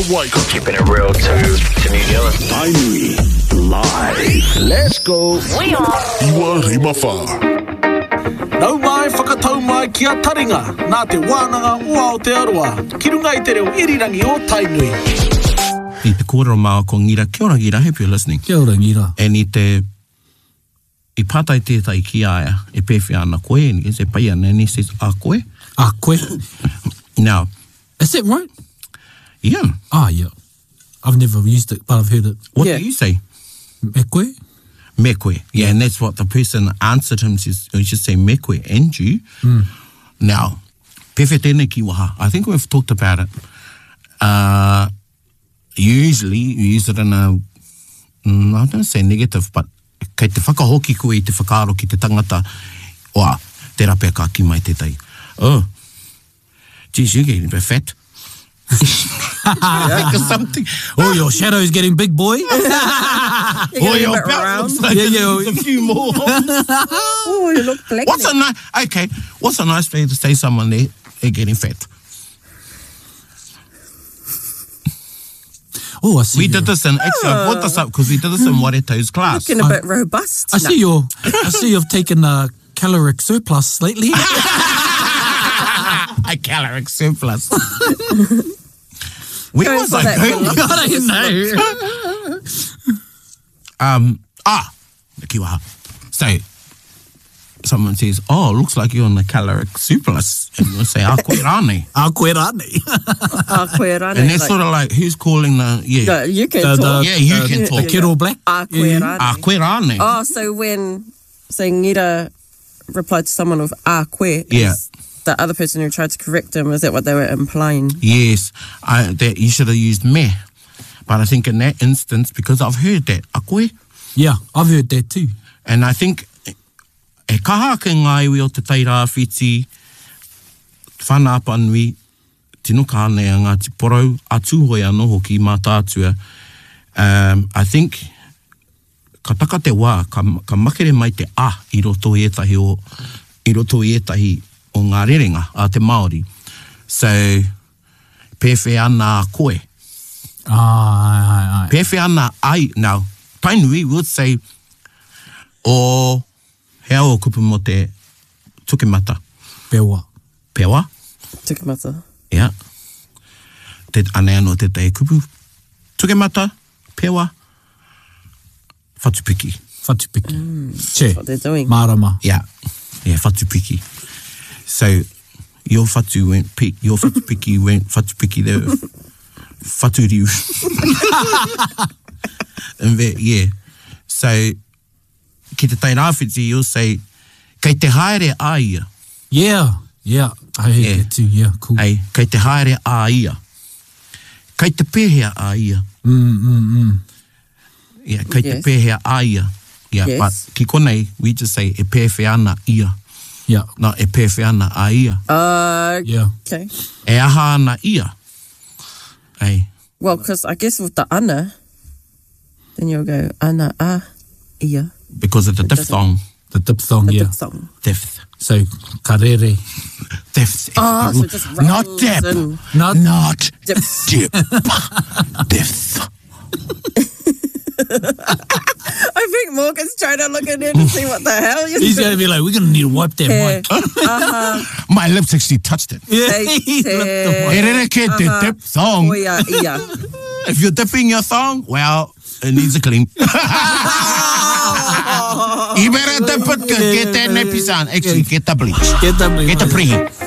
to Waikato. Keeping it real to New Zealand. Tainui live. Let's go. We are Iwa Rimawha. Nau mai whakatau mai ki a taringa, nā te wānanga ua o te aroa, ki runga i te reo irirangi o Tainui. I te kōrero mā ko Ngira, kia ora Ngira, hope you're listening. Kia ora Ngira. And I pātai tētai ki aia, e pewhi ana koe, and he says, pai ana, and he says, a koe. A koe. Now. Is that right? Yeah. Ah, yeah. I've never used it, but I've heard it. What do you say? Me koe. Me koe. Yeah, and that's what the person answered him, he should say me koe and you. Now, pewhi tēnei ki waha. I think we've talked about it. Usually, you use it in a, I don't say negative, but kei te whakahoki koe i te whakaaro ki te tangata, oa, te rapea ka ki mai te tai. Oh, geez, you're getting a bit fat. Think of something. Oh, your shadow's getting big, boy. Oh, your belt looks like there's a few more. Oh, you look black. What's a nice way to say someone they're getting fat? Oh, I see. We did this in, actually, I brought this up because we did this in Wareto's class. Looking a bit robust. I see you've taken a caloric surplus lately. A caloric surplus. Where was I going? I don't know. Kiwaha. So, someone says, oh, looks like you're on a caloric surplus. And you'll say, a koe rānei. A koe rānei. A koe rānei. And that's sort of like, who's calling the, No, you can talk. You can talk. The kettle black. A koe rānei. A koe rānei. Oh, so when, Ngira replied to someone with a koe, the other person who tried to correct him, is that what they were implying? Yes, that you should have used me. But I think in that instance, because I've heard that, a koe. Yeah, I've heard that too. And I think, e kaha ke ngā iwi o te taira whiti, whanapa nui, tino ka nei a ngā ti porau, atuhoi anō hoki mā tātua. I think, ka taka te wā, ka makere mai te a i roto i etahi o ngā rerenga, a te Māori. So, pewhi ana a koe. Pewhi ana ai. Now, Tainui would say, o hea o kupu mo te tukemata. Pewa. Pewa? Tukemata. Yeah. Te ane anō te te kupu. Tukemata, pewa, whatupiki. Whatupiki. Che. What they're doing. Marama. Yeah. Yeah, whatupiki. So, your whatu went your whatupiki went whatupiki there. Whaturiu. And yeah. So, ki te tai rāwhiti, you'll say, kei te haere a ia. Yeah. I heard that too. Yeah, cool. Kei te haere a ia. Kei te pēhea a ia. Yeah, kei te pēhea a ia. Yeah, yes. But ki konei, we just say, e pēwhi ana ia. Yeah. No, e pēwhi ana a ia. Yeah. Okay. E aha ana ia. Well, because I guess with the ana, then you'll go ana a ia. Because of the diphthong. The diphthong, The yeah. diphthong. Depth. So, karere. Depth. Oh, so it just Not rolls depth. in. Not Depth. dip. Depth. I think Morgan's trying to look in there to see what the hell you're He's going to be like, we're going to need to wipe that mic. My lips actually touched it. Yeah. E rere ke te diphthong. Oia, ia. If you're dipping your thong, well, it needs a clean. You better dip it, get that nappy on. Actually, get the bleach. Get the bleach. Get the pre.